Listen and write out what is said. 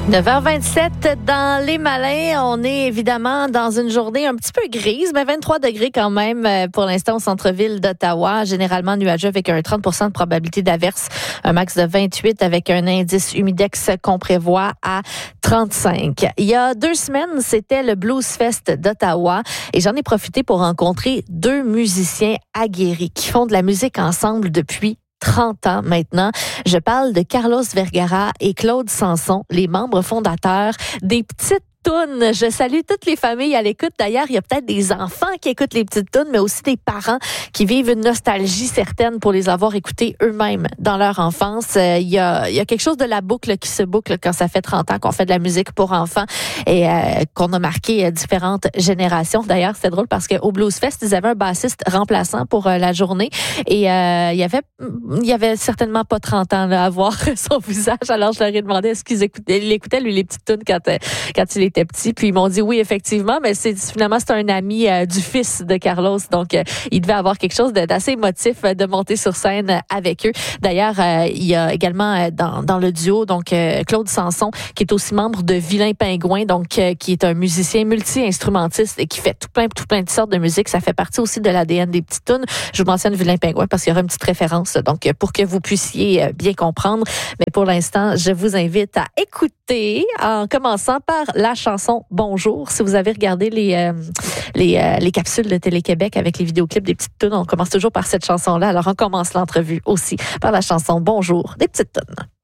9h27 dans Les Malins. On est évidemment dans une journée un petit peu grise, mais 23 degrés quand même pour l'instant au centre-ville d'Ottawa. Généralement nuageux avec un 30% de probabilité d'averse. Un max de 28 avec un indice humidex qu'on prévoit à 35. Il y a 2 semaines, c'était le Blues Fest d'Ottawa et j'en ai profité pour rencontrer 2 musiciens aguerris qui font de la musique ensemble depuis 30 ans maintenant. Je parle de Carlos Vergara et Claude Sanson, les membres fondateurs des Petites Tounes. Je salue toutes les familles à l'écoute. D'ailleurs, il y a peut-être des enfants qui écoutent les Petites Tounes, mais aussi des parents qui vivent une nostalgie certaine pour les avoir écoutées eux-mêmes dans leur enfance. Il y a quelque chose de la boucle qui se boucle quand ça fait 30 ans qu'on fait de la musique pour enfants et qu'on a marqué différentes générations. D'ailleurs, c'est drôle parce qu'au Blues Fest, ils avaient un bassiste remplaçant pour la journée et il y avait certainement pas 30 ans là, à voir son visage. Alors, je leur ai demandé est-ce qu'il écoutait lui les Petites Tounes quand il était petit, puis ils m'ont dit oui, effectivement, mais finalement c'est un ami du fils de Carlos, donc il devait avoir quelque chose d'assez émotif de monter sur scène avec eux. D'ailleurs, il y a également dans le duo, donc Claude Sanson, qui est aussi membre de Vilain Pingouin, donc qui est un musicien multi-instrumentiste et qui fait tout plein de sortes de musique. Ça fait partie aussi de l'ADN des Petites Tounes. Je vous mentionne Vilain Pingouin parce qu'il y aura une petite référence, donc pour que vous puissiez bien comprendre. Mais pour l'instant, je vous invite à écouter en commençant par la chanson Bonjour. Si vous avez regardé les capsules de Télé-Québec avec les vidéoclips des Petites Tounes, on commence toujours par cette chanson-là. Alors, on commence l'entrevue aussi par la chanson Bonjour des Petites Tounes.